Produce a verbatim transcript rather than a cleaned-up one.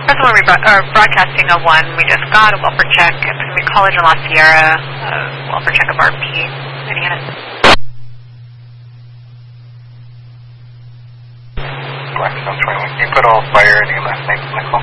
That's the one we brought, or broadcasting of one we just got, a welfare check. It's going to be College in La Sierra, a welfare check of R P. Any unit? Blackstone twenty-one. Can you put all fire and E M S names in the call?